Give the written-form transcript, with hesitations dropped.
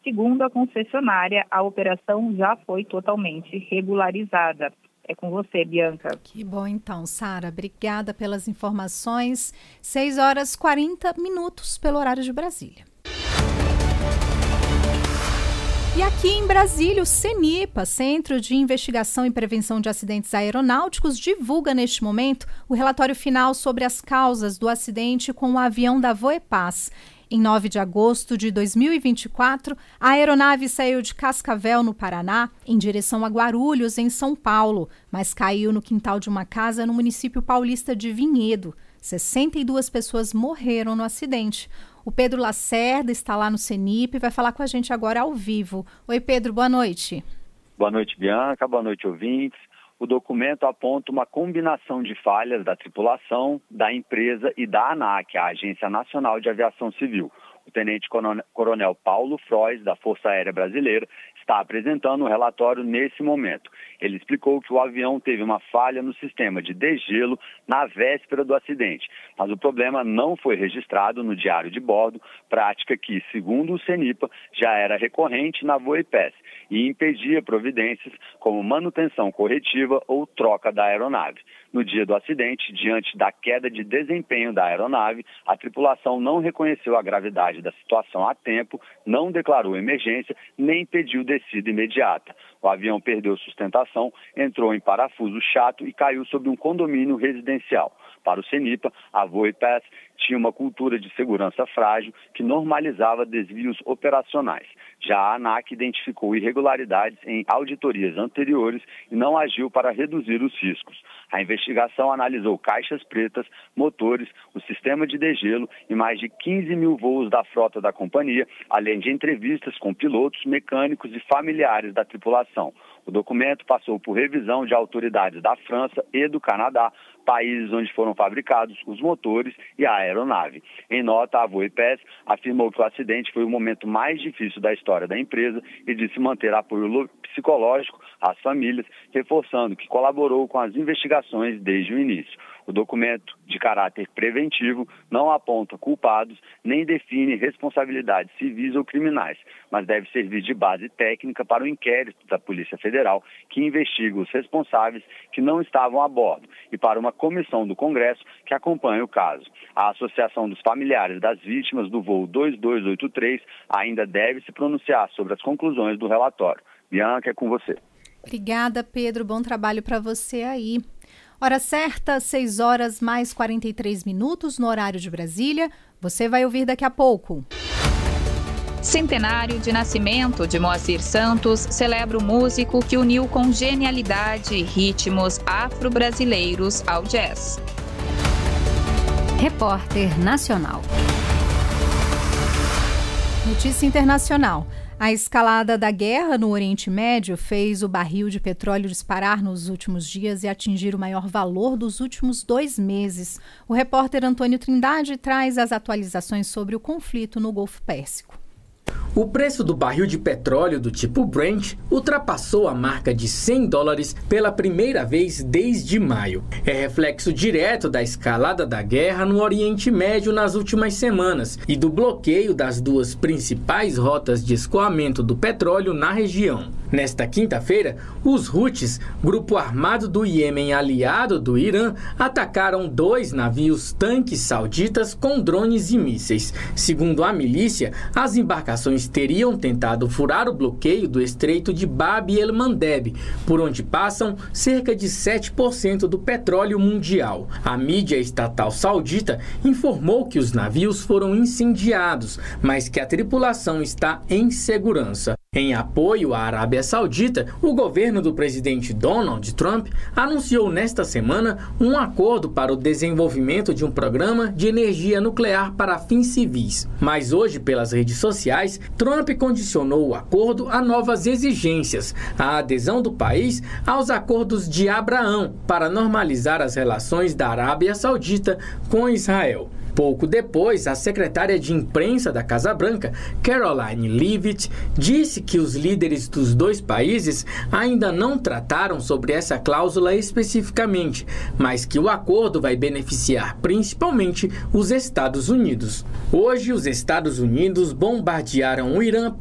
Segundo a concessionária, a operação já foi totalmente regularizada. É com você, Bianca. Que bom então, Sara. Obrigada pelas informações. 6h40 pelo horário de Brasília. E aqui em Brasília, o CENIPA, Centro de Investigação e Prevenção de Acidentes Aeronáuticos, divulga neste momento o relatório final sobre as causas do acidente com o avião da Voepaz. Em 9 de agosto de 2024, a aeronave saiu de Cascavel, no Paraná, em direção a Guarulhos, em São Paulo, mas caiu no quintal de uma casa no município paulista de Vinhedo. 62 pessoas morreram no acidente. O Pedro Lacerda está lá no CENIPA e vai falar com a gente agora ao vivo. Oi, Pedro, boa noite. Boa noite, Bianca. Boa noite, ouvintes. O documento aponta uma combinação de falhas da tripulação, da empresa e da ANAC, a Agência Nacional de Aviação Civil. O tenente-coronel Paulo Frois, da Força Aérea Brasileira, está apresentando o relatório nesse momento. Ele explicou que o avião teve uma falha no sistema de degelo na véspera do acidente, mas o problema não foi registrado no diário de bordo, prática que, segundo o CENIPA, já era recorrente na Voepaz e impedia providências como manutenção corretiva ou troca da aeronave. No dia do acidente, diante da queda de desempenho da aeronave, a tripulação não reconheceu a gravidade da situação a tempo, não declarou emergência, nem pediu descida imediata. O avião perdeu sustentação, entrou em parafuso chato e caiu sobre um condomínio residencial. Para o CENIPA, a Voepaz tinha uma cultura de segurança frágil que normalizava desvios operacionais. Já a ANAC identificou irregularidades em auditorias anteriores e não agiu para reduzir os riscos. A investigação analisou caixas pretas, motores, o sistema de degelo e mais de 15 mil voos da frota da companhia, além de entrevistas com pilotos, mecânicos e familiares da tripulação. O documento passou por revisão de autoridades da França e do Canadá, países onde foram fabricados os motores e a aeronave. Em nota, a Voepaz afirmou que o acidente foi o momento mais difícil da história da empresa e disse manter apoio psicológico às famílias, reforçando que colaborou com as investigações desde o início. O documento, de caráter preventivo, não aponta culpados nem define responsabilidades civis ou criminais, mas deve servir de base técnica para o inquérito da Polícia Federal, que investiga os responsáveis que não estavam a bordo, e para uma comissão do Congresso que acompanha o caso. A Associação dos Familiares das Vítimas do voo 2283 ainda deve se pronunciar sobre as conclusões do relatório. Bianca, é com você. Obrigada, Pedro. Bom trabalho para você aí. Hora certa, 6h43 no horário de Brasília. Você vai ouvir daqui a pouco. Centenário de nascimento de Moacir Santos celebra o músico que uniu com genialidade ritmos afro-brasileiros ao jazz. Repórter Nacional. Notícia internacional. A escalada da guerra no Oriente Médio fez o barril de petróleo disparar nos últimos dias e atingir o maior valor dos últimos 2 meses. O repórter Antônio Trindade traz as atualizações sobre o conflito no Golfo Pérsico. O preço do barril de petróleo do tipo Brent ultrapassou a marca de $100 pela primeira vez desde maio. É reflexo direto da escalada da guerra no Oriente Médio nas últimas semanas e do bloqueio das 2 principais rotas de escoamento do petróleo na região. Nesta quinta-feira, os Houthis, grupo armado do Iêmen aliado do Irã, atacaram 2 navios-tanques sauditas com drones e mísseis. Segundo a milícia, as embarcações teriam tentado furar o bloqueio do Estreito de Bab el-Mandeb, por onde passam cerca de 7% do petróleo mundial. A mídia estatal saudita informou que os navios foram incendiados, mas que a tripulação está em segurança. Em apoio à Arábia Saudita, o governo do presidente Donald Trump anunciou nesta semana um acordo para o desenvolvimento de um programa de energia nuclear para fins civis. Mas hoje, pelas redes sociais, Trump condicionou o acordo a novas exigências, a adesão do país aos acordos de Abraão para normalizar as relações da Arábia Saudita com Israel. Pouco depois, a secretária de imprensa da Casa Branca, Caroline Leavitt, disse que os líderes dos 2 países ainda não trataram sobre essa cláusula especificamente, mas que o acordo vai beneficiar principalmente os Estados Unidos. Hoje, os Estados Unidos bombardearam o Irã